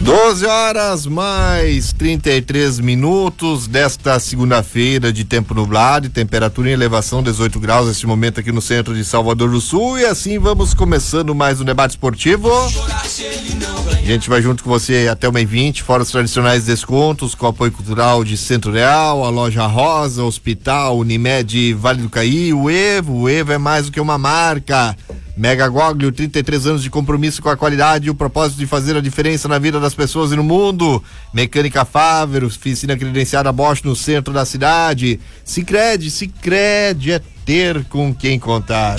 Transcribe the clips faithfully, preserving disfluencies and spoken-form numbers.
doze horas mais trinta e três minutos desta segunda-feira de tempo nublado e temperatura em elevação dezoito graus neste momento aqui no centro de Salvador do Sul, e assim vamos começando mais um debate esportivo. A gente vai junto com você até uma e vinte, fora os tradicionais descontos, com apoio cultural de Centro Real, a Loja Rosa, Hospital, Unimed, Vale do Caí, o Evo, o Evo é mais do que uma marca. Mega Goglio, trinta e três anos de compromisso com a qualidade e o propósito de fazer a diferença na vida das pessoas e no mundo. Mecânica Fávero, oficina credenciada Bosch no centro da cidade. Sicredi, Sicredi é ter com quem contar.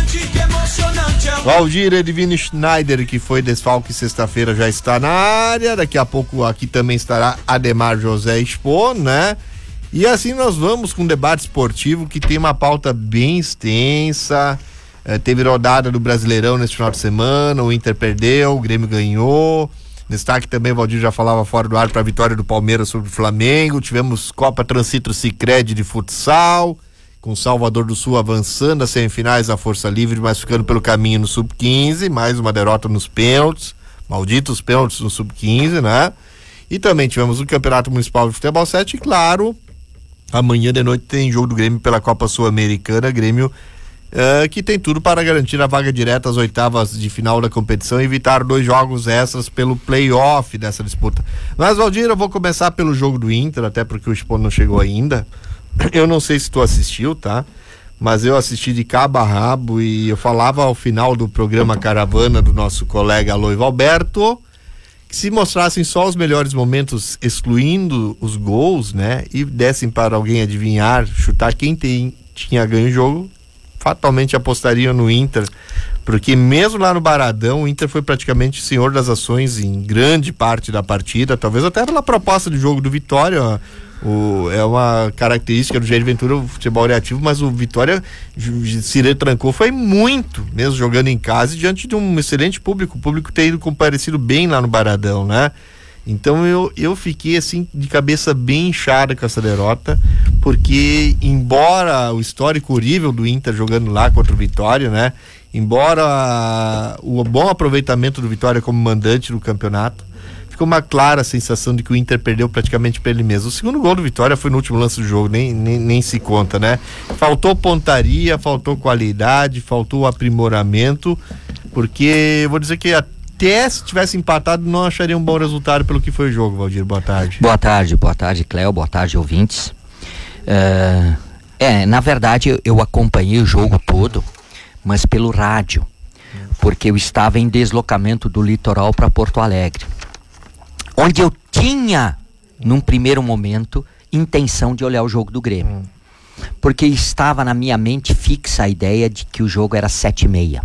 Valdir Edvino Schneider, que foi desfalque sexta-feira, já está na área. Daqui a pouco aqui também estará Ademar José Expo, né? E assim nós vamos com um debate esportivo que tem uma pauta bem extensa. É, teve rodada do Brasileirão neste final de semana, o Inter perdeu, o Grêmio ganhou. Destaque também, o Valdir já falava fora do ar, para a vitória do Palmeiras sobre o Flamengo. Tivemos Copa Transcitro Sicredi de futsal, com Salvador do Sul avançando às semifinais da Força Livre, mas ficando pelo caminho no sub quinze, mais uma derrota nos pênaltis, malditos pênaltis no sub quinze, né? E também tivemos o Campeonato Municipal de Futebol sete, e claro, amanhã de noite tem jogo do Grêmio pela Copa Sul-Americana, Grêmio Uh, que tem tudo para garantir a vaga direta às oitavas de final da competição e evitar dois jogos extras pelo play-off dessa disputa. Mas, Valdir, eu vou começar pelo jogo do Inter, até porque o Expo não chegou ainda. Eu não sei se tu assistiu, tá? Mas eu assisti de cabo a rabo e eu falava ao final do programa Caravana do nosso colega Aloy Alberto que se mostrassem só os melhores momentos, excluindo os gols, né? E dessem para alguém adivinhar, chutar quem tem, tinha ganho o jogo, fatalmente apostaria no Inter, porque mesmo lá no Baradão, o Inter foi praticamente senhor das ações em grande parte da partida, talvez até pela proposta de jogo do Vitória. O, é uma característica do Jair Ventura, o futebol reativo, mas o Vitória se retrancou, foi muito, mesmo jogando em casa, diante de um excelente público, o público ter ido comparecido bem lá no Baradão, né? Então eu, eu fiquei assim de cabeça bem inchada com essa derrota, porque embora o histórico horrível do Inter jogando lá contra o Vitória, né? Embora o bom aproveitamento do Vitória como mandante no campeonato, ficou uma clara sensação de que o Inter perdeu praticamente para ele mesmo. O segundo gol do Vitória foi no último lance do jogo, nem, nem, nem se conta, né? Faltou pontaria, faltou qualidade, faltou aprimoramento, porque eu vou dizer que a até se tivesse empatado, não acharia um bom resultado pelo que foi o jogo, Valdir. Boa tarde. Boa tarde, boa tarde, Cléo, boa tarde, ouvintes. Uh, é, na verdade, eu, eu acompanhei o jogo todo, mas pelo rádio, porque eu estava em deslocamento do litoral para Porto Alegre, onde eu tinha, num primeiro momento, intenção de olhar o jogo do Grêmio, hum. porque estava na minha mente fixa a ideia de que o jogo era sete e meia.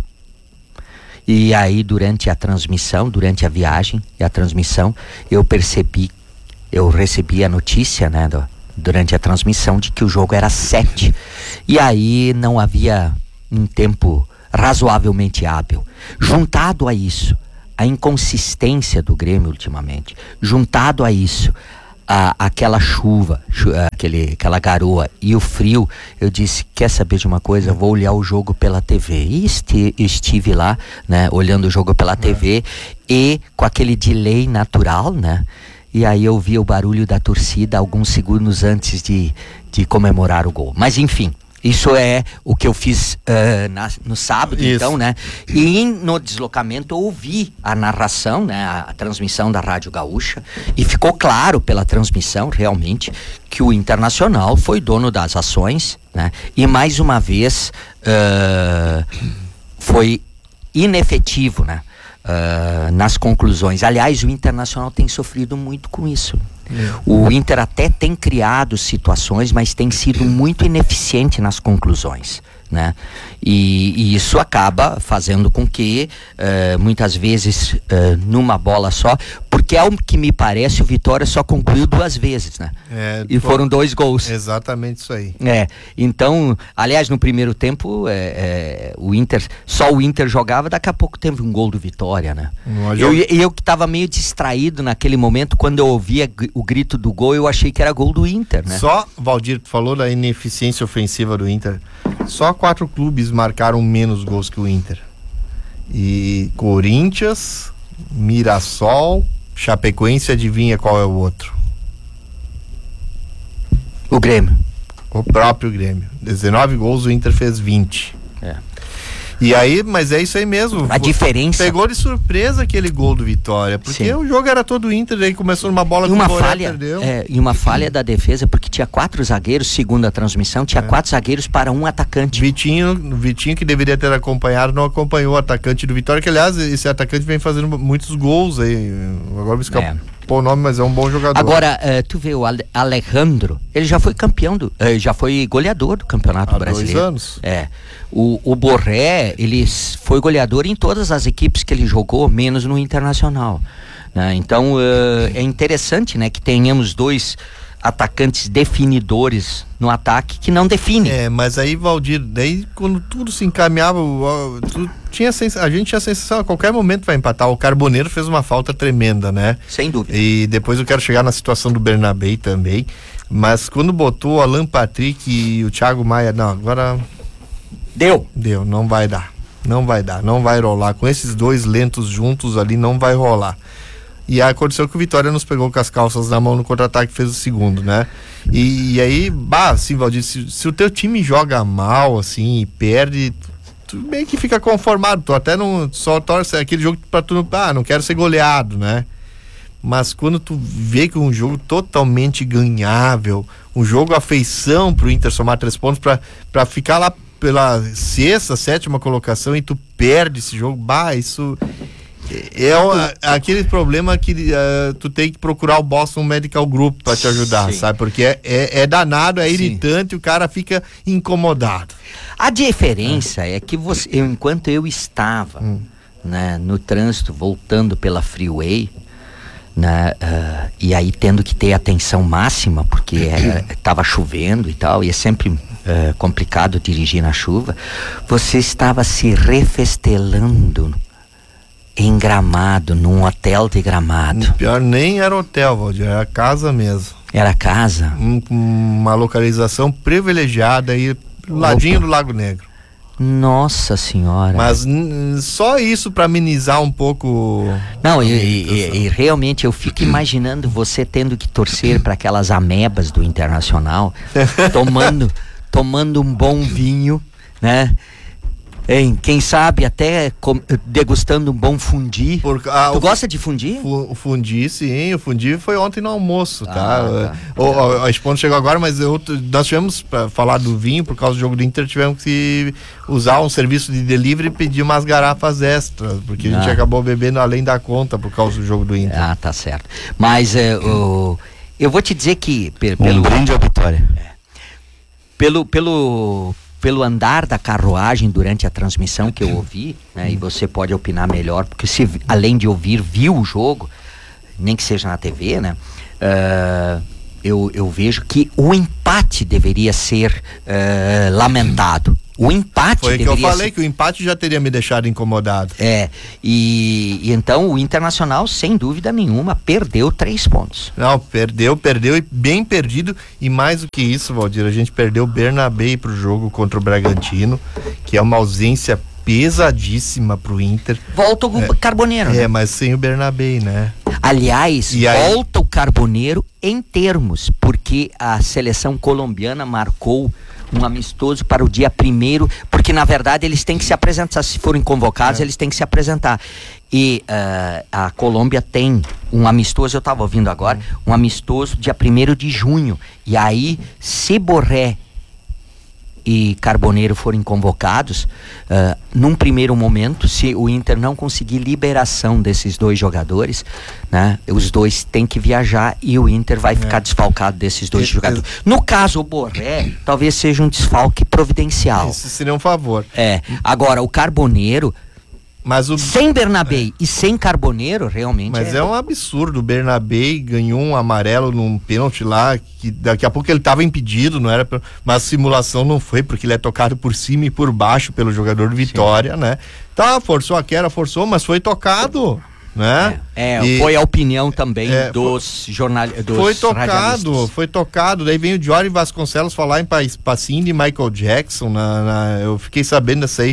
E aí, durante a transmissão, durante a viagem e a transmissão, eu percebi, eu recebi a notícia, né, do, durante a transmissão, de que o jogo era sete. E aí não havia um tempo razoavelmente hábil. Juntado a isso, a inconsistência do Grêmio ultimamente, juntado a isso, a, aquela chuva, chu, aquele, aquela garoa e o frio, eu disse, quer saber de uma coisa? Vou olhar o jogo pela T V. E esti, estive lá, né, olhando o jogo pela é. T V e com aquele delay natural, né? E aí eu vi o barulho da torcida alguns segundos antes de, de comemorar o gol. Mas enfim, isso é o que eu fiz uh, na, no sábado, isso. Então, né? E no deslocamento eu ouvi a narração, né? A, a transmissão da Rádio Gaúcha, e ficou claro pela transmissão, realmente, que o Internacional foi dono das ações, né? E mais uma vez uh, foi inefetivo, né? Uh, nas conclusões. Aliás, o Internacional tem sofrido muito com isso. O Inter até tem criado situações, mas tem sido muito ineficiente nas conclusões, né? E, e isso acaba fazendo com que uh, muitas vezes uh, numa bola só, porque é o que me parece, o Vitória só concluiu duas vezes, né? É, e foram dois gols. Exatamente isso aí. É, então, aliás, no primeiro tempo é, é, o Inter, só o Inter jogava, daqui a pouco teve um gol do Vitória, né? E eu, eu que estava meio distraído naquele momento, quando eu ouvia o grito do gol, eu achei que era gol do Inter, né? Só, Valdir, tu falou da ineficiência ofensiva do Inter, só quatro clubes marcaram menos gols que o Inter. E Corinthians, Mirassol, Chapecoense, adivinha qual é o outro? O Grêmio. O próprio Grêmio. dezenove gols, o Inter fez vinte. É. E aí, mas é isso aí mesmo. A diferença... Pegou de surpresa aquele gol do Vitória, porque Sim. o jogo era todo Inter, daí começou numa bola e uma falha, perdeu. É, e uma falha da defesa, porque tinha quatro zagueiros, segundo a transmissão, tinha é. quatro zagueiros para um atacante. Vitinho, Vitinho que deveria ter acompanhado, não acompanhou o atacante do Vitória, que aliás, esse atacante vem fazendo muitos gols aí. Agora me escapou. É. O nome, mas é um bom jogador. Agora, uh, tu vê o Ale- Alejandro, ele já foi campeão, do, uh, já foi goleador do Campeonato Há Brasileiro. dois anos. É. O, o Borré, ele foi goleador em todas as equipes que ele jogou, menos no Internacional. Né? Então, uh, é interessante, né, que tenhamos dois atacantes definidores no ataque que não definem. É, mas aí, Valdir, daí quando tudo se encaminhava, tu tinha sens- a gente tinha a sensação, a qualquer momento vai empatar. O Carboneiro fez uma falta tremenda, né? Sem dúvida. E depois eu quero chegar na situação do Bernabé também, mas quando botou o Alan Patrick e o Thiago Maia, não, agora... Deu. Deu, não vai dar. Não vai dar, não vai rolar. Com esses dois lentos juntos ali, não vai rolar. E aí aconteceu que o Vitória nos pegou com as calças na mão no contra-ataque, fez o segundo, né? E, e aí, bah, assim, Valdir, se, se o teu time joga mal, assim, e perde, tu, tu meio que fica conformado, tu até não, só torce aquele jogo pra tu, ah, não quero ser goleado, né? Mas quando tu vê que um jogo totalmente ganhável, um jogo afeição pro Inter somar três pontos pra, pra ficar lá pela sexta, sétima colocação e tu perde esse jogo, bah, isso... É o, aquele problema que uh, tu tem que procurar o Boston Medical Group para te ajudar, Sim. sabe? Porque é, é, é danado, é irritante, Sim. o cara fica incomodado. A diferença é, é que você, eu, enquanto eu estava hum. né, no trânsito, voltando pela freeway, né, uh, e aí tendo que ter atenção máxima, porque estava chovendo e tal, e é sempre uh, complicado dirigir na chuva, você estava se refestelando em Gramado, num hotel de Gramado. Pior, nem era hotel, Valdir, era casa mesmo. Era casa? Um, uma localização privilegiada aí, ladinho Opa. do Lago Negro. Nossa senhora. Mas n- só isso para amenizar um pouco. Não, e, e, e realmente eu fico imaginando você tendo que torcer para aquelas amebas do Internacional, tomando, tomando um bom vinho, né? Hein, quem sabe até com, degustando um bom fundi. Por, ah, tu o, gosta de fundi? O fundi, sim. O fundi foi ontem no almoço, ah, tá? tá. O, o, a Expondo chegou agora, mas eu, nós tivemos, para falar do vinho, por causa do jogo do Inter, tivemos que usar um serviço de delivery e pedir umas garrafas extras, porque ah. a gente acabou bebendo além da conta por causa do jogo do Inter. Ah, tá certo. Mas é, o, eu vou te dizer que... Pe, pelo, um brinde à vitória. É, pelo... pelo pelo andar da carruagem durante a transmissão que eu ouvi, né, e você pode opinar melhor, porque se além de ouvir, viu o jogo, nem que seja na T V, né, uh, eu, eu vejo que o empate deveria ser uh, lamentado. O empate Foi que eu falei ser... que o empate já teria me deixado incomodado. É, e, e então o Internacional, sem dúvida nenhuma, perdeu três pontos. Não, perdeu, perdeu e bem perdido. E mais do que isso, Valdir, a gente perdeu o Bernabé pro jogo contra o Bragantino, que é uma ausência pesadíssima pro Inter. Volta o é, Carboneiro. É, né? mas sem o Bernabé, né? Aliás, e volta aí... o Carboneiro em termos, porque a seleção colombiana marcou um amistoso para o dia primeiro, porque na verdade eles têm que se apresentar, se forem convocados, é. eles têm que se apresentar. E uh, a Colômbia tem um amistoso, eu estava ouvindo agora, um amistoso dia primeiro de junho. E aí, se Borré e Carboneiro forem convocados, uh, num primeiro momento, se o Inter não conseguir liberação desses dois jogadores, né, os dois têm que viajar e o Inter vai ficar é. desfalcado desses dois é, jogadores. É. No caso, o Borré talvez seja um desfalque providencial. Isso seria um favor. É. Agora, o Carboneiro, mas o... sem Bernabé é. e sem Carboneiro, realmente Mas é... é um absurdo. O Bernabé ganhou um amarelo num pênalti lá, que daqui a pouco ele estava impedido, não era pra... mas a simulação não foi, porque ele é tocado por cima e por baixo pelo jogador do Vitória, Sim. né? Tá, forçou a queda, forçou, mas foi tocado, né? É, é e... foi a opinião também é, dos jornalistas. Foi tocado, foi tocado. Daí vem o Jory Vasconcelos falar em passinho de Michael Jackson, na, na... eu fiquei sabendo dessa aí.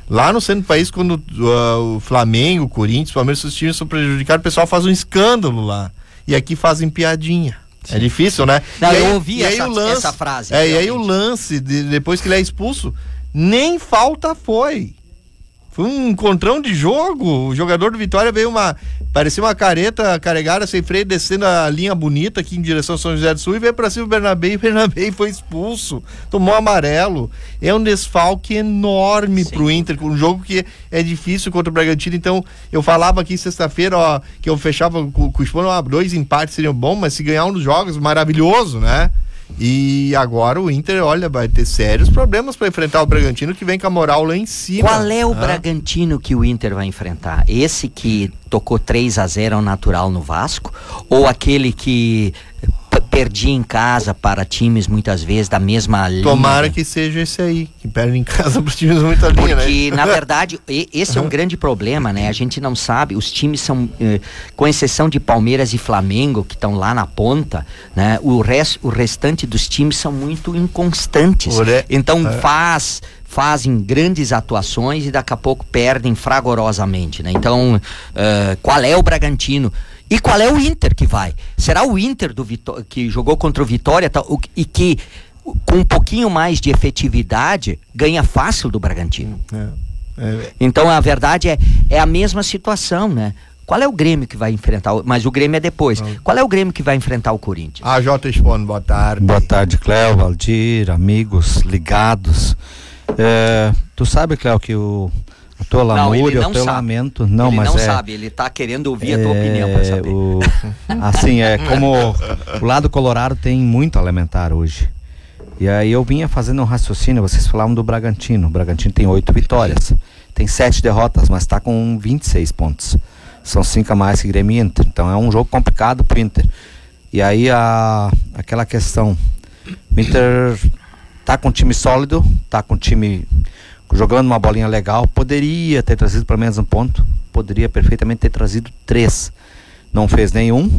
Lá no centro do país, quando uh, o Flamengo, o Corinthians, o Palmeiras, os times são prejudicados, o pessoal faz um escândalo lá. E aqui fazem piadinha. Sim. É difícil, né? Não, e eu aí, ouvi essa, lance, essa frase. É, e aí o lance, de, depois que ele é expulso, nem falta foi. Foi um encontrão de jogo. O jogador do Vitória veio uma... Parecia uma careta carregada sem freio, descendo a linha bonita aqui em direção ao São José do Sul e veio pra cima o Bernabé, e o Bernabé foi expulso. Tomou amarelo. É um desfalque enorme Sim. pro Inter, um jogo que é difícil contra o Bragantino. Então, eu falava aqui sexta-feira, ó, que eu fechava com, com o Spano, ó, dois empates seriam bom, mas se ganhar um dos jogos, maravilhoso, né? E agora o Inter, olha, vai ter sérios problemas para enfrentar o Bragantino, que vem com a moral lá em cima. Qual é o ah. Bragantino que o Inter vai enfrentar? Esse que tocou três a zero ao natural no Vasco? Ou aquele que p- perdia em casa para times muitas vezes da mesma linha? Tomara que seja esse aí, que perde em casa para os times muita linha, né? Porque, na verdade, esse é um grande problema, né? A gente não sabe, os times são, eh, com exceção de Palmeiras e Flamengo, que estão lá na ponta, né? O, res, o restante dos times são muito inconstantes. Ore... Então é. faz... fazem grandes atuações e daqui a pouco perdem fragorosamente, né? Então, uh, qual é o Bragantino? E qual é o Inter que vai? Será o Inter do Vitó- que jogou contra o Vitória tá, o, e que com um pouquinho mais de efetividade ganha fácil do Bragantino? É, é. Então, a verdade é, é a mesma situação, né? Qual é o Grêmio que vai enfrentar? O, mas o Grêmio é depois. Não. Qual é o Grêmio que vai enfrentar o Corinthians? A J Spone, boa tarde. Boa tarde, Cléo, Valdir, amigos ligados. É, tu sabe, Cléo, que o a tua lamúria, o teu sabe. lamento... Não, ele mas não é, sabe, ele tá querendo ouvir a tua é, opinião para saber. O, assim, é como o lado colorado tem muito a lamentar hoje. E aí eu vinha fazendo um raciocínio, vocês falavam do Bragantino. O Bragantino tem oito vitórias, tem sete derrotas, mas está com vinte e seis pontos. São cinco a mais que Grêmio e Inter. Então é um jogo complicado pro Inter. E aí a, aquela questão, o Inter tá com um time sólido, tá com um time jogando uma bolinha legal, poderia ter trazido pelo menos um ponto, poderia perfeitamente ter trazido três. Não fez nenhum,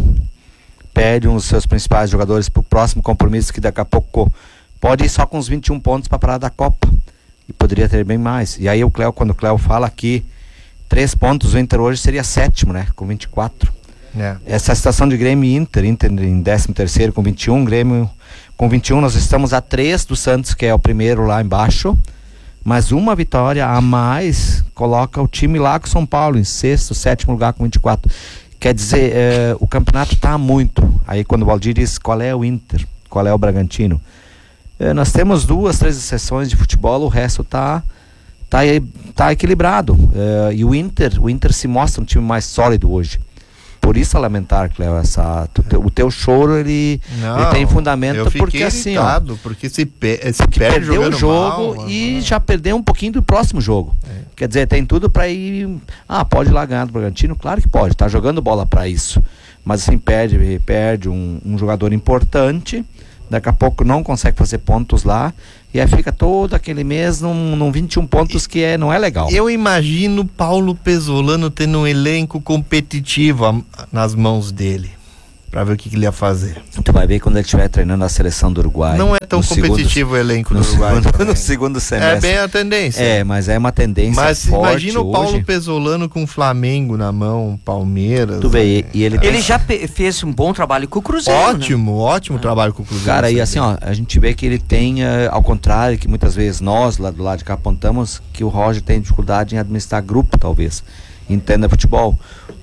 perde um dos seus principais jogadores pro próximo compromisso, que daqui a pouco pode ir só com os vinte e um pontos para parar da Copa. E poderia ter bem mais. E aí o Cléo, quando o Cléo fala aqui, três pontos, o Inter hoje seria sétimo, né? Com vinte e quatro. É. Essa situação de Grêmio e Inter, Inter em décimo terceiro com vinte e um, Grêmio com vinte e um, nós estamos a três do Santos, que é o primeiro lá embaixo, mas uma vitória a mais coloca o time lá com São Paulo em sexto, sétimo lugar com vinte e quatro. Quer dizer, é, o campeonato está muito. Aí quando o Valdir diz qual é o Inter, qual é o Bragantino, é, nós temos duas, três sessões de futebol, o resto está tá, tá equilibrado. É, e o Inter, o Inter se mostra um time mais sólido hoje. Por isso a lamentar, Cléo, essa, tu, o teu choro, ele, não, ele tem fundamento, eu porque assim, ó, porque se, pe se perde perdeu o jogo mal, e mano. Já perdeu um pouquinho do próximo jogo. É. Quer dizer, tem tudo para ir, ah, pode ir lá ganhar do Bragantino, claro que pode, tá jogando bola para isso, mas assim, perde, perde um, um jogador importante, daqui a pouco não consegue fazer pontos lá, e aí fica todo aquele mês num, num vinte e um pontos que é, não é legal. Eu imagino Paulo Pesolano tendo um elenco competitivo a, nas mãos dele, pra ver o que, que ele ia fazer. Tu vai ver quando ele estiver treinando a seleção do Uruguai. Não é tão competitivo segundo, o elenco do Uruguai. Segundo, no segundo semestre. É bem a tendência. É, mas é uma tendência mas forte. Mas imagina o Paulo hoje. Pesolano com o Flamengo na mão, Palmeiras. Tu vê, e, e ele, ele já fez um bom trabalho com o Cruzeiro. Ótimo, né? ótimo é. trabalho com o Cruzeiro. Cara, e assim, ó, a gente vê que ele tem, uh, ao contrário, que muitas vezes nós, lá do lado de cá, apontamos que o Roger tem dificuldade em administrar grupo, talvez. Entenda futebol.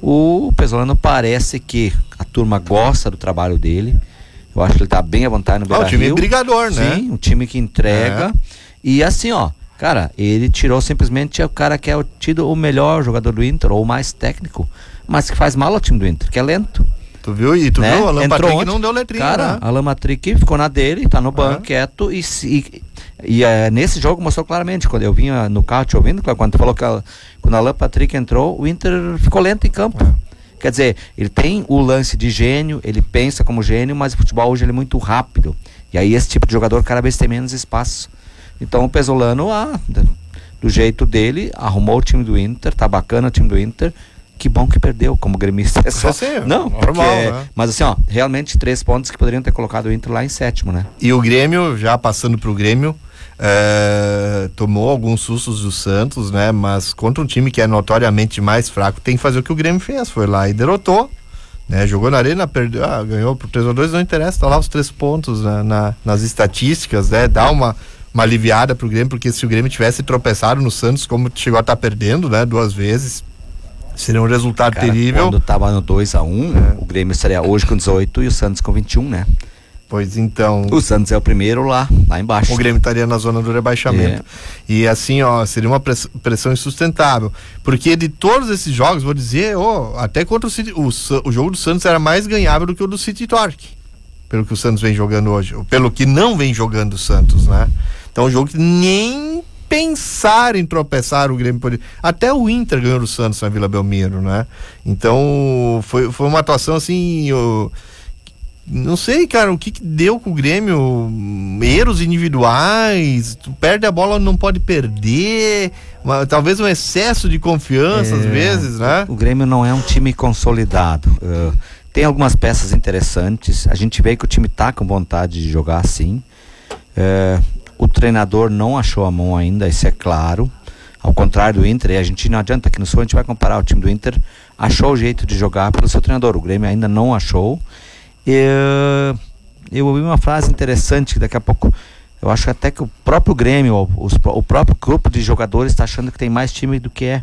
O Pesolano parece que a turma gosta do trabalho dele. Eu acho que ele tá bem à vontade no Beira-Rio. Ah, um time brigador, né? Sim, um time que entrega. É. E assim, ó, cara, ele tirou simplesmente o cara que é tido o melhor jogador do Inter, ou o mais técnico, mas que faz mal ao time do Inter, que é lento. Tu viu? E tu né? viu? O Alan Patrick ontem, não deu letrinha, cara, né? Alan Patrick ficou na dele, tá no banco, é. quieto, e, e, e é, nesse jogo mostrou claramente, quando eu vinha no carro te ouvindo, quando tu falou que a, quando o Alan Patrick entrou, o Inter ficou lento em campo. É. Quer dizer, ele tem o lance de gênio, ele pensa como gênio, mas o futebol hoje ele é muito rápido. E aí esse tipo de jogador cada vez tem menos espaço. Então o Pesolano, ah, do jeito dele, arrumou o time do Inter, tá bacana o time do Inter. Que bom que perdeu, como gremista. É só... Sim, não, normal, porque... né? Mas assim, ó, realmente três pontos que poderiam ter colocado o Inter lá em sétimo, né? E o Grêmio, já passando pro Grêmio, É, tomou alguns sustos do Santos, né? Mas contra um time que é notoriamente mais fraco, tem que fazer o que o Grêmio fez. Foi lá e derrotou, né? Jogou na arena, perdeu, ah, ganhou por três a dois, não interessa, tá lá os três pontos na, na, nas estatísticas, né? Dá uma, uma aliviada pro Grêmio, porque se o Grêmio tivesse tropeçado no Santos, como chegou a estar tá perdendo, né? Duas vezes, seria um resultado Cara, terrível. Quando tava no dois a um, é. o Grêmio estaria hoje com dezoito e o Santos com vinte e um, né? Pois então. O Santos é o primeiro lá, lá embaixo. O Grêmio estaria na zona do rebaixamento. É. E assim, ó, seria uma pressão insustentável. Porque de todos esses jogos, vou dizer, ó, até contra o City, o, o jogo do Santos era mais ganhável do que o do City Torque. Pelo que o Santos vem jogando hoje. Ou pelo que não vem jogando o Santos, né? Então, um jogo que nem pensar em tropeçar o Grêmio poderia. Até o Inter ganhou do Santos na Vila Belmiro, né? Então, foi, foi uma atuação assim. Eu, não sei, cara, o que, que deu com o Grêmio, erros individuais, tu perde a bola, não pode perder, uma, talvez um excesso de confiança é, às vezes, né? O, o Grêmio não é um time consolidado, uh, tem algumas peças interessantes, a gente vê que o time tá com vontade de jogar assim, uh, o treinador não achou a mão ainda, isso é claro, ao contrário do Inter, e a gente não adianta, aqui no Sul a gente vai comparar, o time do Inter achou o jeito de jogar pelo seu treinador, o Grêmio ainda não achou. Eu, eu ouvi uma frase interessante que daqui a pouco eu acho até que o próprio Grêmio, os, o próprio grupo de jogadores está achando que tem mais time do que é.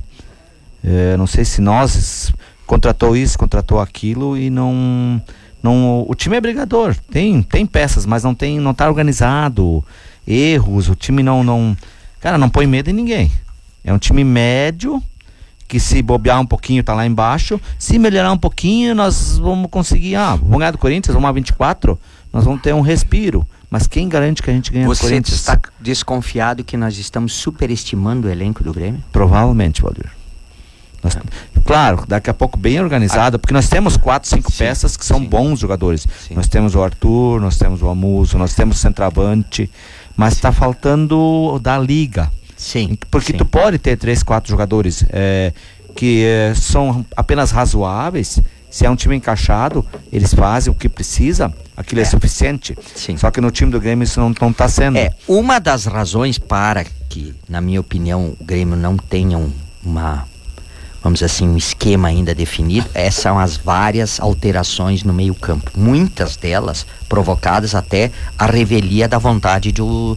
é. Não sei se nós contratou isso, contratou aquilo e não, não o time é brigador, tem, tem peças, mas não tem, não tá organizado, erros, o time não, não, cara, não põe medo em ninguém. É um time médio, que se bobear um pouquinho tá lá embaixo, se melhorar um pouquinho nós vamos conseguir, ah, vamos ganhar do Corinthians, vamos a vinte e quatro, nós vamos ter um respiro, mas quem garante que a gente ganha do Corinthians? Você está desconfiado que nós estamos superestimando o elenco do Grêmio? Provavelmente, Valdir. Nós, é. Claro, daqui a pouco bem organizado, porque nós temos quatro, cinco sim, peças que são sim. bons jogadores, sim. nós temos o Arthur, nós temos o Amuso, nós temos o centroavante, mas está faltando da liga. Sim, porque sim. tu pode ter três, quatro jogadores é, que é, são apenas razoáveis. Se é um time encaixado, eles fazem o que precisa, aquilo é, é suficiente. Sim. Só que no time do Grêmio isso não está sendo. É, uma das razões para que, na minha opinião, o Grêmio não tenha um, uma, vamos dizer assim, um esquema ainda definido, essas são as várias alterações no meio campo. Muitas delas provocadas até a revelia da vontade do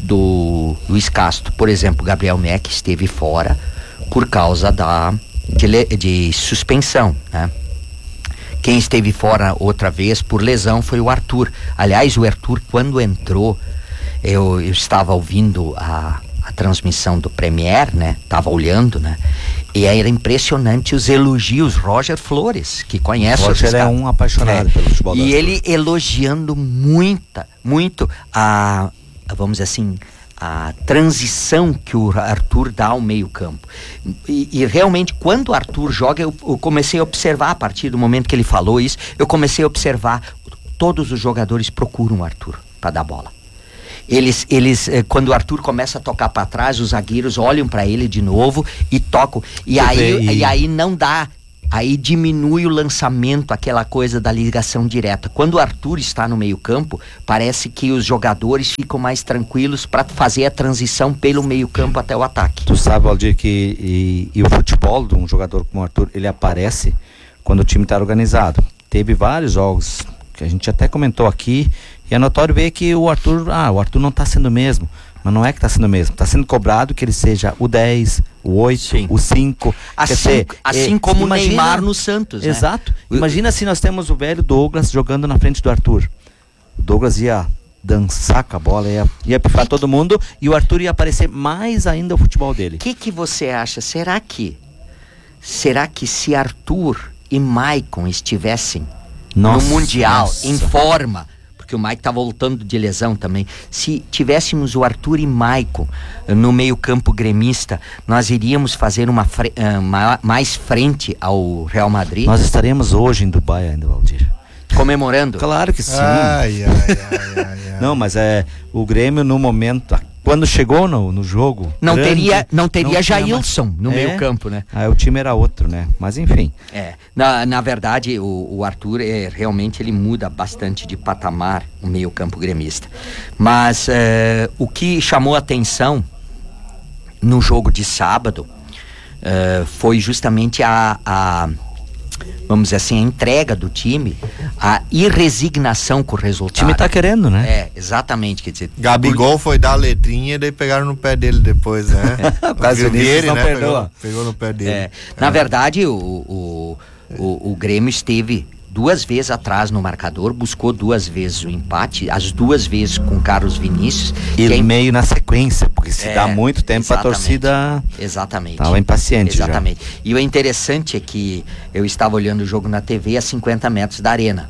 do Luiz Castro. Por exemplo, Gabriel Meck esteve fora por causa da de, de suspensão, né? Quem esteve fora outra vez por lesão foi o Arthur. Aliás, o Arthur, quando entrou, eu, eu estava ouvindo a, a transmissão do Premier, né? Estava olhando, né? E era impressionante os elogios. Roger Flores, que conhece o Roger é um apaixonado é, pelo futebol. E ele elogiando muita, muito a vamos dizer assim, a transição que o Arthur dá ao meio campo. E, e realmente, quando o Arthur joga, eu, eu comecei a observar, a partir do momento que ele falou isso, eu comecei a observar, todos os jogadores procuram o Arthur para dar bola. Eles, eles, quando o Arthur começa a tocar para trás, os zagueiros olham para ele de novo e tocam. E aí, e aí não dá... Aí diminui o lançamento, aquela coisa da ligação direta. Quando o Arthur está no meio campo, parece que os jogadores ficam mais tranquilos para fazer a transição pelo meio campo até o ataque. Tu sabe, Valdir, que e, e o futebol de um jogador como o Arthur, ele aparece quando o time está organizado. Teve vários jogos que a gente até comentou aqui, e é notório ver que o Arthur, ah, o Arthur não está sendo o mesmo. Mas não é que está sendo o mesmo, está sendo cobrado que ele seja o dez, o oito, sim. o cinco. Assim, dizer, assim é, como o Neymar no Santos, né? Exato. Imagina se nós temos o velho Douglas jogando na frente do Arthur. O Douglas ia dançar com a bola, ia, ia pifar todo mundo e o Arthur ia aparecer mais ainda o futebol dele. O que, que você acha? Será que, será que se Arthur e Maicon estivessem nossa, no Mundial, nossa. em forma... porque o Mike tá voltando de lesão também. Se tivéssemos o Arthur e Maicon no meio campo gremista, nós iríamos fazer uma fre- uh, ma- mais frente ao Real Madrid? Nós estaríamos hoje em Dubai ainda, Valdir. Comemorando? Claro que sim. Ai, ai, ai, ai, ai. Não, mas é o Grêmio no momento, quando chegou no, no jogo... Não grande, teria, não teria não Jailson mais... no é. meio campo, né? Aí o time era outro, né? Mas enfim. É, na, na verdade, o, o Arthur, é, realmente, ele muda bastante de patamar o meio campo gremista. Mas é, o que chamou a atenção no jogo de sábado é, foi justamente a... a vamos dizer assim, a entrega do time, a irresignação com o resultado. O time tá querendo, né? É, exatamente, quer dizer... Gabigol por... foi dar a letrinha e daí pegaram no pé dele depois, né? Quase o Vinícius não né? perdoa. Pegou, pegou no pé dele. É, na é. verdade, o, o, o, o Grêmio esteve duas vezes atrás no marcador, buscou duas vezes o empate, as duas vezes com Carlos Vinícius. E quem... meio na sequência, porque se é, dá muito tempo pra torcida... Exatamente. Tava impaciente Exatamente. já. E o interessante é que eu estava olhando o jogo na T V a cinquenta metros da arena.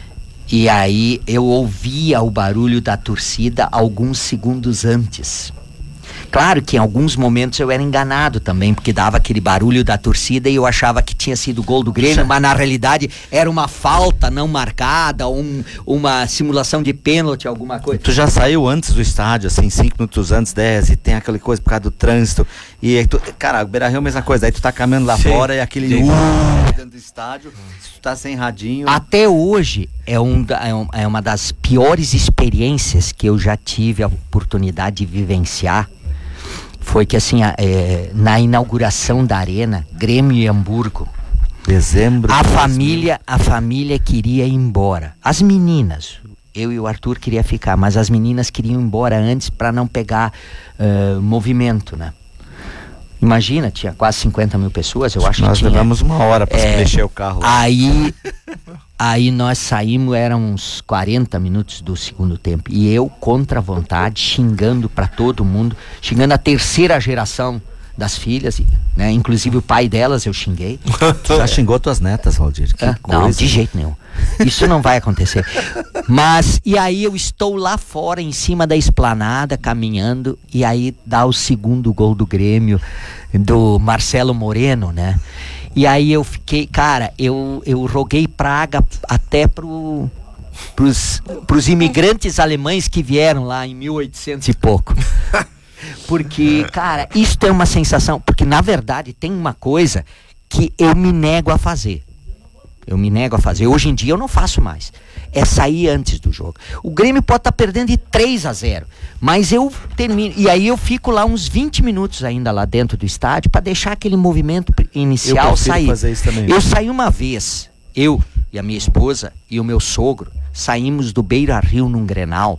E aí eu ouvia o barulho da torcida alguns segundos antes. Claro que em alguns momentos eu era enganado também, porque dava aquele barulho da torcida e eu achava que tinha sido gol do Grêmio, mas na realidade era uma falta não marcada, um, uma simulação de pênalti, alguma coisa. Tu já saiu antes do estádio, assim, cinco minutos antes, dez, e tem aquela coisa por causa do trânsito, e aí tu, cara, o Beira-Rio é a mesma coisa, aí tu tá caminhando lá Sim. fora e aquele uh, dentro do estádio, tu tá sem radinho. Até hoje é, um, é, um, é uma das piores experiências que eu já tive a oportunidade de vivenciar. Foi que assim, é, na inauguração da arena, Grêmio e Hamburgo, dezembro, a família, a família queria ir embora. As meninas, eu e o Arthur queria ficar, mas as meninas queriam ir embora antes para não pegar uh, movimento, né? Imagina, tinha quase cinquenta mil pessoas, eu acho nós que tinha. Nós levamos uma hora para é, mexer o carro. Aí, aí nós saímos, eram uns quarenta minutos do segundo tempo. E eu, contra a vontade, xingando para todo mundo, xingando a terceira geração das filhas, né? Inclusive o pai delas eu xinguei. Tu já xingou tuas netas, Valdir? É, não, de jeito nenhum. Isso não vai acontecer. Mas, e aí eu estou lá fora, em cima da esplanada, caminhando, e aí dá o segundo gol do Grêmio, do Marcelo Moreno, né? E aí eu fiquei, cara, eu, eu roguei praga até pro... Pros, pros imigrantes alemães que vieram lá em mil e oitocentos e pouco. Porque, cara, isso é uma sensação, porque na verdade tem uma coisa que eu me nego a fazer. Eu me nego a fazer. Hoje em dia eu não faço mais. É sair antes do jogo. O Grêmio pode estar tá perdendo de três a zero, mas eu termino. E aí eu fico lá uns vinte minutos ainda lá dentro do estádio para deixar aquele movimento inicial eu sair. Fazer isso também. Eu saí uma vez, eu e a minha esposa e o meu sogro, saímos do Beira-Rio num Grenal.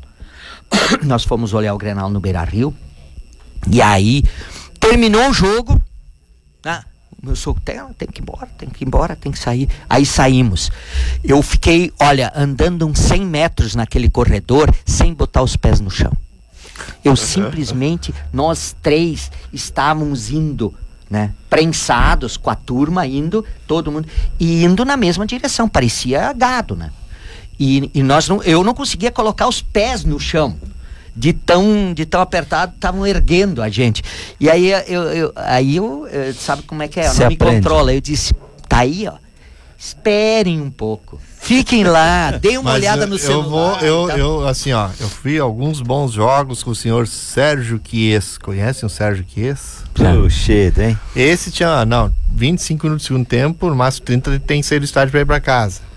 Nós fomos olhar o Grenal no Beira-Rio. E aí, terminou o jogo, ah, meu sogro, tem, tem que ir embora, tem que ir embora, tem que sair. Aí saímos. Eu fiquei, olha, andando uns cem metros naquele corredor, sem botar os pés no chão. Eu simplesmente, nós três estávamos indo, né, prensados com a turma, indo, todo mundo, e indo na mesma direção, parecia gado, né? E, e nós não, eu não conseguia colocar os pés no chão. De tão, de tão apertado, estavam erguendo a gente. E aí eu, eu, aí eu, eu sabe como é que é? Eu Se não aprende. me controla. Eu disse, tá aí, ó. Esperem um pouco. Fiquem lá, deem uma Mas olhada eu, no eu celular. Vou, eu, tá? eu, assim, ó, eu fui a alguns bons jogos com o senhor Sérgio Chies. Conhecem o Sérgio Chies? Puxa, hein? Esse tinha, não, vinte e cinco minutos do segundo tempo, no máximo trinta, ele tem que sair do estádio pra ir pra casa.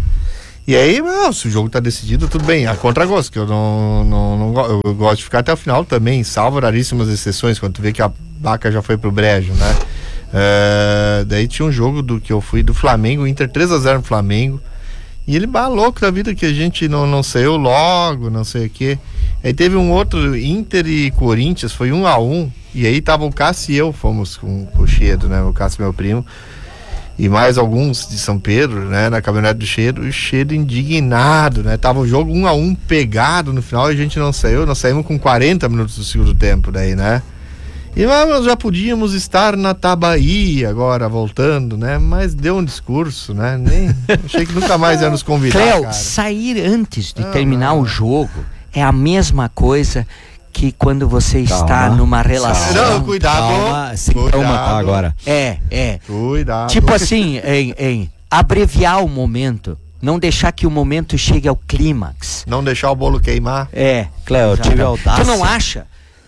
E aí, não, se o jogo tá decidido, tudo bem, a contragosto, que eu não, não, não eu gosto de ficar até o final também, salvo raríssimas exceções, quando tu vê que a vaca já foi pro brejo, né? É, daí tinha um jogo do que eu fui do Flamengo, Inter três a zero no Flamengo, e ele bah, louco da vida que a gente não, não saiu logo, não sei o que. Aí teve um outro, Inter e Corinthians, foi um a um, e aí tava o Cássio e eu, fomos com, com o Chedo, né? O Cássio, meu primo. E mais alguns de São Pedro, né, na caminhonete do Cheiro, e o Cheiro indignado, né, tava o jogo um a um pegado no final e a gente não saiu, nós saímos com quarenta minutos do segundo tempo daí, né, e nós já podíamos estar na Tabaí agora, voltando, né, mas deu um discurso, né, nem, achei que nunca mais ia nos convidar, Cléo, cara. sair antes de não, terminar não. o jogo é a mesma coisa que quando você Calma, está numa relação. Não, cuidado. Calma, se Cuidado. calma agora. É, é. Cuidado. Tipo assim, em, em abreviar o momento, não deixar que o momento chegue ao clímax. Não deixar o bolo queimar. É. Cléo, eu tive audácia. Tu não acha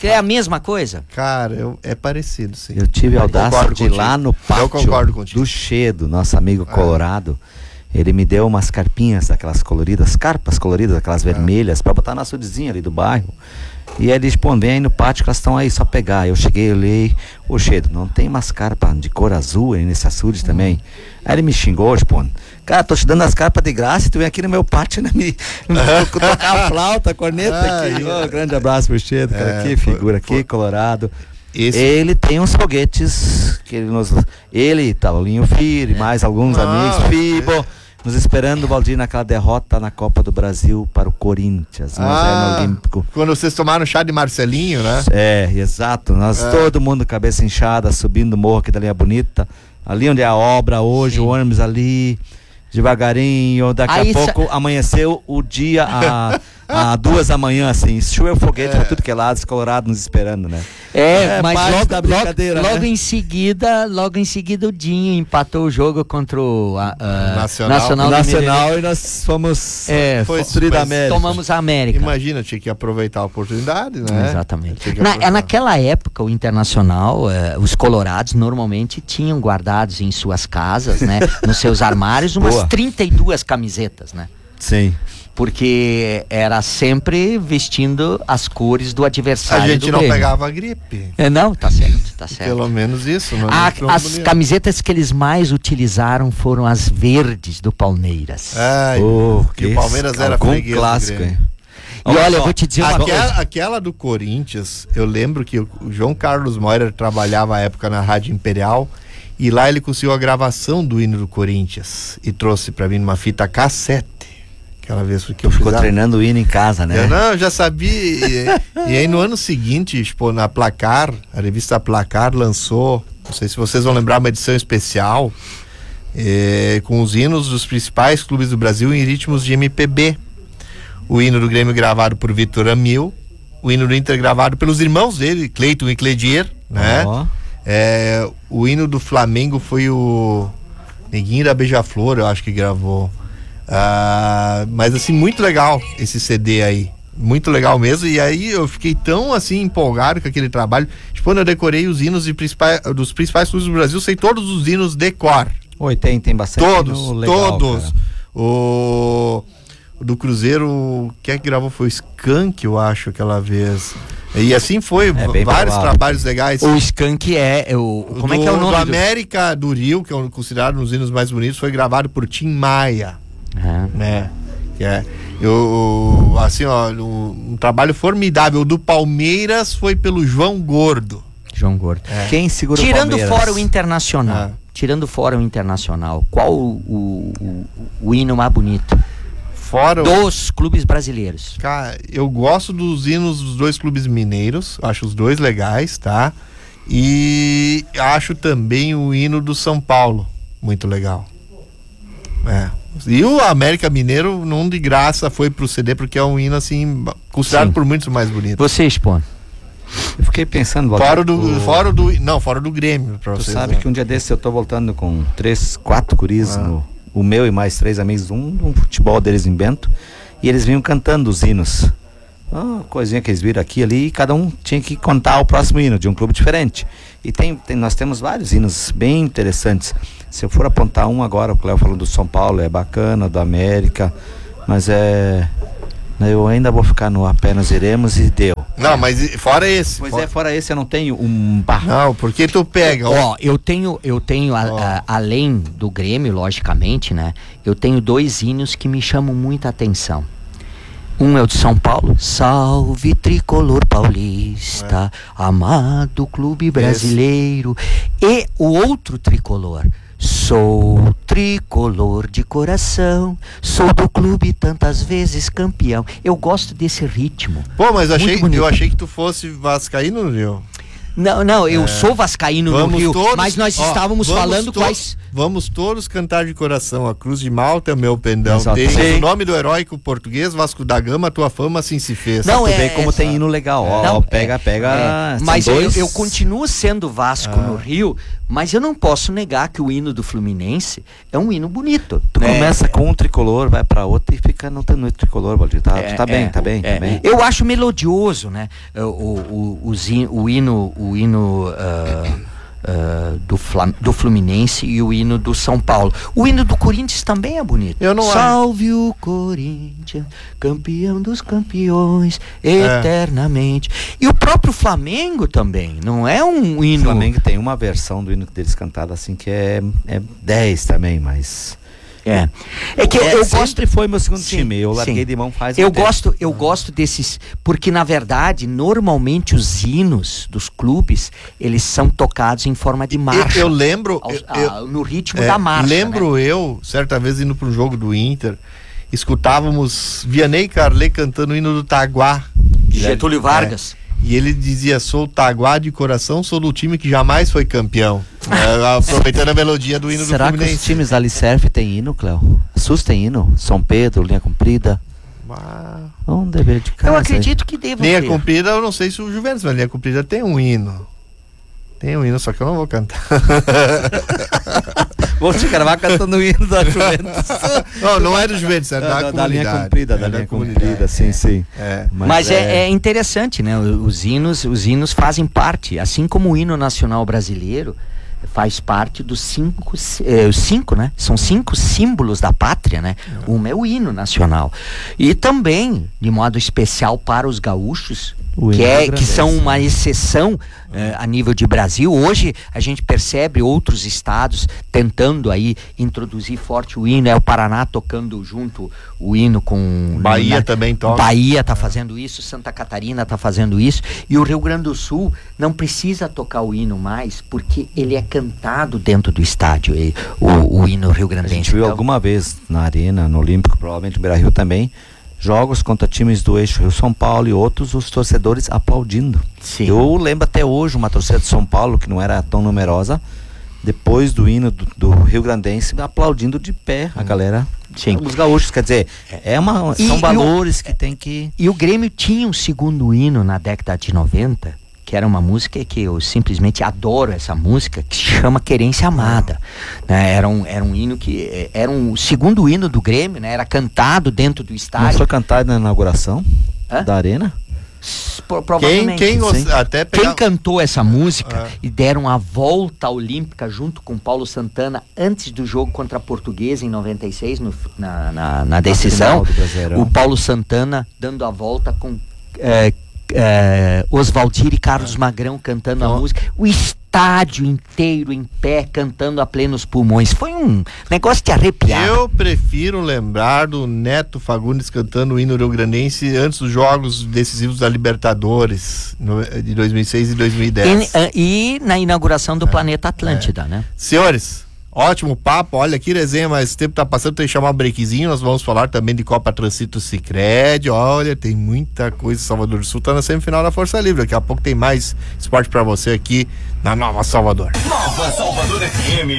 Que é a mesma coisa? Cara, eu, é parecido, sim. Eu tive a audácia de ir contigo. lá no Eu concordo pátio contigo. do Chedo, nosso amigo colorado. Ele me deu umas carpinhas, aquelas coloridas, carpas coloridas, aquelas vermelhas, pra botar na açudezinha ali do bairro. E aí ele disse, pô, vem aí no pátio que elas estão aí, só pegar. Eu cheguei, eu olhei, ô Chedo, não tem umas carpas de cor azul aí nesse açude hum. também? Aí ele me xingou, pô, cara, tô te dando as carpas de graça e tu vem aqui no meu pátio, né, me, me tocar a flauta, a corneta ah, aqui. Oh, grande abraço pro Chedo, cara, é, que figura, foi, que colorado. Esse... Ele tem uns foguetes, que ele nos... Ele, Taulinho Fir e mais alguns ah, amigos, Fibo... É. Nos esperando, Valdir, naquela derrota na Copa do Brasil para o Corinthians, mas ah, é no Olímpico. Quando vocês tomaram chá de Marcelinho, né? É, exato. Nós, é. todo mundo cabeça inchada, subindo o morro aqui da Linha Bonita. Ali onde é a obra hoje, Sim. o ônibus ali, devagarinho. Daqui Aí a pouco sa... amanheceu o dia a, a duas da manhã, assim. Choveu foguete é. pra tudo que é lado, Colorado nos esperando, né? É, é mas logo, da brincadeira, logo, né? logo em seguida, logo em seguida o Dinho empatou o jogo contra o a, a Nacional, Nacional, Nacional e nós fomos é, foi destruída a América. Tomamos a América. Imagina, tinha que aproveitar a oportunidade, né? Exatamente. Na, naquela época, o Internacional, eh, os colorados normalmente tinham guardados em suas casas, né? Nos seus armários, umas Boa. trinta e duas camisetas, né? Sim. Porque era sempre vestindo as cores do adversário. A gente do não Grêmio. pegava gripe. É, não, tá certo, tá certo. Pelo menos isso. Não a, as camisetas que eles mais utilizaram foram as verdes do Palmeiras. Ai, oh, que o Palmeiras era freguês clássico, hein? E olha, olha, eu vou te dizer uma aquela, coisa. Aquela do Corinthians, eu lembro que o João Carlos Moira trabalhava à época na Rádio Imperial e lá ele conseguiu a gravação do hino do Corinthians e trouxe pra mim numa fita cassete. Aquela vez que eu Ficou fiz treinando o hino em casa, né? Eu não, eu já sabia. E, e aí no ano seguinte, tipo, na Placar, a revista Placar lançou, não sei se vocês vão lembrar, uma edição especial é, com os hinos dos principais clubes do Brasil em ritmos de M P B. O hino do Grêmio gravado por Vitor Amil, o hino do Inter gravado pelos irmãos dele, Cleiton e Cledir, né? Oh. É, o hino do Flamengo foi o Neguinho da Beija-Flor, eu acho que gravou. Ah, mas assim, muito legal esse C D aí, muito legal mesmo. E aí eu fiquei tão assim empolgado com aquele trabalho. Tipo, quando eu decorei os hinos de principais, dos principais clubes do Brasil, sei todos os hinos de cor. Oi, tem, tem bastante. Todos, legal, todos. O, o do Cruzeiro, quem é que gravou? Foi o Skank, eu acho, aquela vez. E assim foi, é vários provável. trabalhos legais. O Skank é, é o, como do, é que é o nome? Do América do Rio, que é considerado um dos hinos mais bonitos, foi gravado por Tim Maia. É. Né? Que é, eu, assim, ó, um, um trabalho formidável. O do Palmeiras foi pelo João Gordo. João Gordo. É. Quem segura Tirando o Palmeiras? fora o Internacional. É. Tirando fora o Internacional, qual o, o, o, o hino mais bonito? Fora dos o... clubes brasileiros. Cara, eu gosto dos hinos dos dois clubes mineiros. Acho os dois legais, tá? E acho também o hino do São Paulo muito legal. É. E o América Mineiro, não de graça, foi pro C D, porque é um hino assim, considerado Sim. por muitos mais bonito. Você, Spon? Eu fiquei pensando, Walter, fora do, o... fora do, não, fora do Grêmio, pra tu vocês. sabe, né? Que um dia desse eu tô voltando com três, quatro guris, ah. no, o meu e mais três amigos, um, um futebol deles em Bento, e eles vinham cantando os hinos. Oh, coisinha que eles viram aqui e ali, e cada um tinha que contar o próximo hino de um clube diferente. E tem, tem, nós temos vários hinos bem interessantes. Se eu for apontar um agora, o Cléo falou do São Paulo, é bacana, do América, mas é... eu ainda vou ficar no apenas iremos e deu. Não, mas fora esse. Pois fora... é, fora esse eu não tenho um bar. Não, porque tu pega. Ó, ó eu tenho, eu tenho a, a, além do Grêmio, logicamente, né? Eu tenho dois hinos que me chamam muita atenção. Um é o de São Paulo, salve tricolor paulista, é. amado clube brasileiro. Esse. E o outro tricolor, sou tricolor de coração, sou do clube tantas vezes campeão. Eu gosto desse ritmo. Pô, mas achei, eu achei que tu fosse vascaíno no Rio. Não, não, eu é. sou vascaíno vamos no Rio, todos, mas nós ó, estávamos falando to- quais... Vamos todos cantar de coração. A cruz de Malta, meu pendão. Exato. Tem Sim. o nome do heróico português, Vasco da Gama, tua fama assim se fez. Não, Tu é vê como essa. tem hino legal. Ó, Não, ó, pega, é, pega. é. são Mas eu, dois- eu continuo sendo Vasco no Rio, mas eu não posso negar que o hino do Fluminense é um hino bonito. Tu né? começa com um tricolor, vai pra outro e fica no, no tricolor, Valdir. Tá, É, tu tá bem, é, tá bem, é. tá bem. Eu acho melodioso, né? O, o, o, os hin- o hino, o hino ah, ah, do, Flam- do Fluminense e o hino do São Paulo. O hino do Corinthians também é bonito. Eu não Salve o Corinthians, campeão dos campeões, É. eternamente. E o próprio Flamengo também, não é um O hino... Flamengo tem uma versão do hino deles cantado assim que é, é dez também, mas. É, é que eu, É, eu sempre gosto... foi meu segundo Sim, time. Eu larguei sim. de mão faz Eu um tempo. gosto, eu gosto desses, porque na verdade, normalmente os hinos dos clubes, eles são tocados em forma de marcha. Eu, eu lembro. aos- eu- eu- ah, no ritmo é, da marcha. lembro né? eu, certa vez indo para um jogo do Inter, escutávamos Vianney Carlet cantando o hino do Taguá. Getúlio Vargas. É, e ele dizia: sou Taguá de coração, sou do time que jamais foi campeão. É, aproveitando a melodia do hino Será do que Fluminense. os times da Alicerce tem hino, Cléo? SUS tem hino? São Pedro, Linha Comprida. Ah, Um dever de casa. Eu acredito que devo linha ter. comprida, eu não sei se o Juventus, mas linha comprida tem um hino. Tem um hino, só que eu não vou cantar. Vou te gravar cantando o hino da Juventus. Não, não é do Juventus, é da, da, da linha comunidade. comprida, É da linha comunidade, comprida, sim, sim. É. Mas é, é interessante, né? Os hinos, os hinos fazem parte, assim como o hino nacional brasileiro faz parte dos cinco, eh, os cinco, né? São cinco símbolos da pátria, né? Um é o hino nacional. E também, de modo especial para os gaúchos, O que, hino é, que agradece. são uma exceção eh, a nível de Brasil. Hoje a gente percebe outros estados tentando aí introduzir forte o hino. É o Paraná tocando junto o hino com... Bahia na- também toca. Bahia está fazendo isso, Santa Catarina está fazendo isso, e o Rio Grande do Sul não precisa tocar o hino mais, porque ele é cantado dentro do estádio, e- o, o hino A rio-grandense. gente viu Então, alguma vez na Arena, no Olímpico, provavelmente no Beira-Rio também, jogos contra times do eixo Rio-São Paulo e outros, os torcedores aplaudindo. Sim. Eu lembro até hoje uma torcida de São Paulo, que não era tão numerosa, depois do hino do, do Rio Grandense, aplaudindo de pé a galera. Sim. Os gaúchos, quer dizer, é uma, E- são e o- valores que tem que... E o Grêmio tinha um segundo hino na década de noventa, que era uma música que eu simplesmente adoro essa música, que se chama Querência Amada. Né? Era, um, era um hino que... eh, Era um segundo hino do Grêmio, né? Era cantado dentro do Não estádio. foi cantado na inauguração Hã? da Arena? Pro- Quem, provavelmente. quem os- Sim. até Quem pegar... cantou essa música Ah. e deram a volta olímpica junto com Paulo Santana antes do jogo contra a Portuguesa em noventa e seis, no, na, na, na decisão, final do Brasileirão. o Paulo Santana dando a volta com é, é, Oswaldir e Carlos Magrão cantando a Então- música, o estádio inteiro em pé cantando a plenos pulmões. Foi um negócio de arrepiar. Eu prefiro lembrar do Neto Fagundes cantando o hino rio-grandense antes dos jogos decisivos da Libertadores no- de dois mil e seis e dois mil e dez. E, ah, e na inauguração do Planeta Atlântida, né? Senhores, ótimo papo, olha que resenha, mas o tempo tá passando, tem que chamar um breakzinho, nós vamos falar também de Copa Transito Sicredi, olha, tem muita coisa. Salvador do Sul tá na semifinal da Força Livre, daqui a pouco tem mais esporte pra você aqui na Nova Salvador. Nova Salvador F M.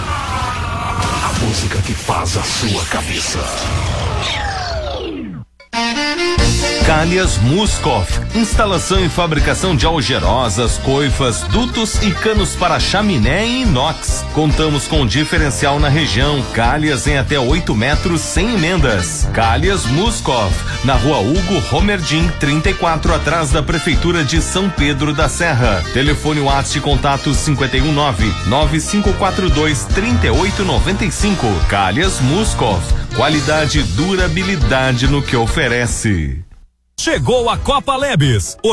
A música que faz a sua cabeça. Calhas Muscoff, instalação e fabricação de algerosas, coifas, dutos e canos para chaminé e inox. Contamos com diferencial na região, calhas em até oito metros sem emendas. Calhas Muscoff, na rua Hugo Romerdim, trinta e quatro, atrás da Prefeitura de São Pedro da Serra. Telefone WhatsApp de contato cinco um nove, nove cinco quatro dois, três oito nove cinco. Calhas Muscoff, qualidade e durabilidade no que oferece. Chegou a Copa Lebes.